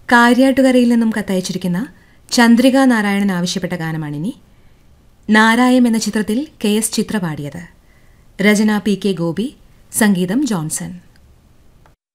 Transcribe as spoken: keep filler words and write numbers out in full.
കാര്യാട്ടുകരയിൽ നിന്നും കത്തയച്ചിരിക്കുന്ന ചന്ദ്രിക നാരായണൻ ആവശ്യപ്പെട്ട ഗാനമാണിനി. നാരായം എന്ന ചിത്രത്തിൽ കെ എസ് ചിത്ര പാടിയത്. രചന പി കെ ഗോപി, സംഗീതം ജോൺസൺ.